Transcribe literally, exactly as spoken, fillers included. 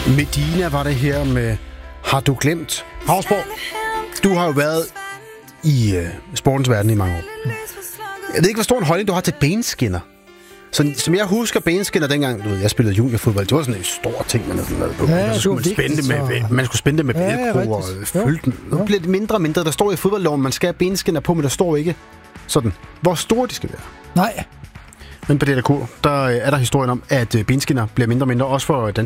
Medina var det her med Har du glemt? Havsborg, du har jo været i uh, sportens verden i mange år. Jeg ved ikke, hvor stor en holdning du har til benskinner. Så, som jeg husker benskinner dengang, du ved, jeg spillede juniorfodbold, det var sådan en stor ting, man havde lavet på. Ja, så skulle man, spænde med, med, man skulle spænde det med ja, velcro og fylde den. Nu bliver det mindre og mindre. Der står i fodboldloven, man skal have benskinner på, men der står ikke sådan, hvor store de skal være. Nej. Men på D D K, der er der historien om, at benskinner bliver mindre og mindre, også for danske